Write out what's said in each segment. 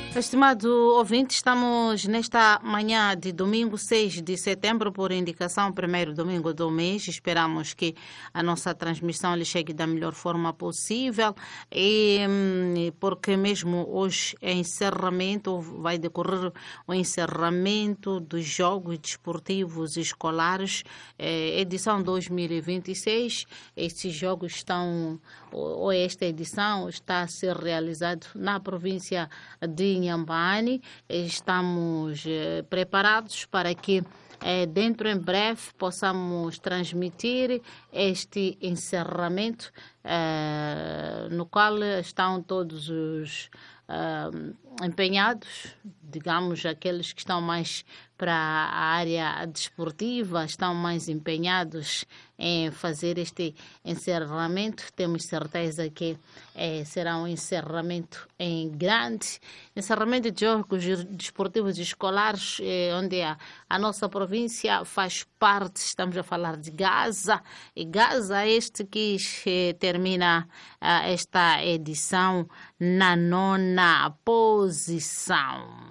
Estimado ouvinte, estamos nesta manhã de domingo 6 de setembro, por indicação, primeiro domingo do mês. Esperamos que a nossa transmissão lhe chegue da melhor forma possível e porque mesmo hoje é encerramento, vai decorrer o encerramento dos Jogos Desportivos Escolares, edição 2026. Estes jogos ou esta edição está a ser realizado na província de Inhambane. Estamos preparados para que dentro em breve possamos transmitir este encerramento no qual estão todos os empenhados, digamos, aqueles que estão mais para a área desportiva, estão mais empenhados em fazer este encerramento. Temos certeza que será um encerramento em grande, encerramento de jogos desportivos escolares, onde a nossa província faz parte. Estamos a falar de Gaza, e Gaza este que termina esta edição na 9ª posição.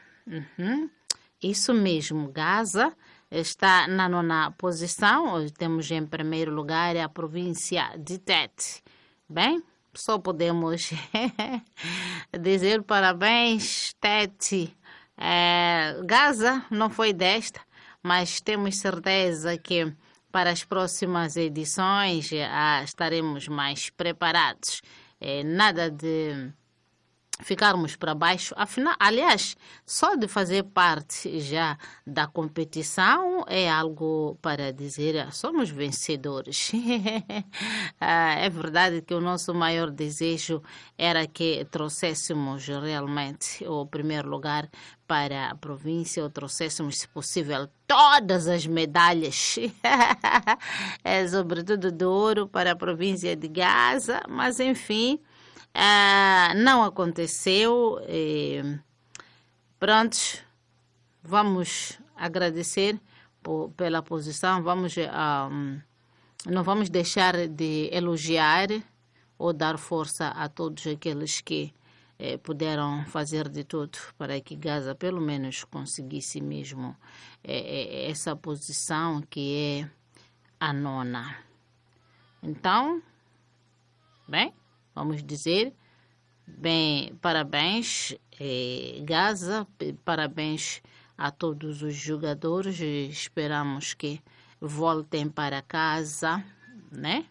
Isso mesmo, Gaza está na 9ª posição. Hoje temos em primeiro lugar a província de Tete. Bem, só podemos dizer parabéns, Tete. Gaza não foi desta, mas temos certeza que para as próximas edições estaremos mais preparados. Nada de ficarmos para baixo. Afinal, aliás, só de fazer parte já da competição é algo para dizer somos vencedores. É verdade que o nosso maior desejo era que trouxéssemos realmente o primeiro lugar para a província, ou trouxéssemos, se possível, todas as medalhas, sobretudo de ouro, para a província de Gaza, mas enfim, não aconteceu. Prontos, vamos agradecer pela posição, não vamos deixar de elogiar ou dar força a todos aqueles que puderam fazer de tudo para que Gaza pelo menos conseguisse mesmo essa posição que é a 9ª. Então, bem, vamos dizer bem, parabéns Gaza, parabéns a todos os jogadores. Esperamos que voltem para casa, né?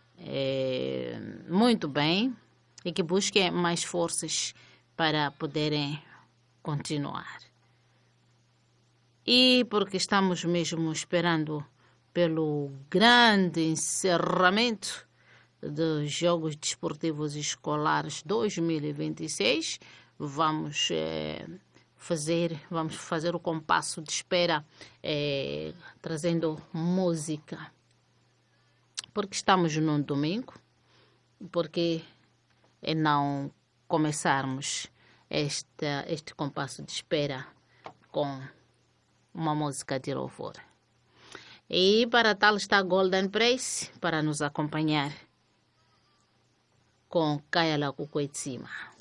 Muito bem, e que busquem mais forças para poderem continuar. E porque estamos mesmo esperando pelo grande encerramento dos Jogos Desportivos Escolares 2026, vamos fazer o compasso de espera, trazendo música. Porque estamos num domingo, porque não começarmos este compasso de espera com uma música de louvor. E para tal está Golden Praise para nos acompanhar com Kaya Lakukwetsima.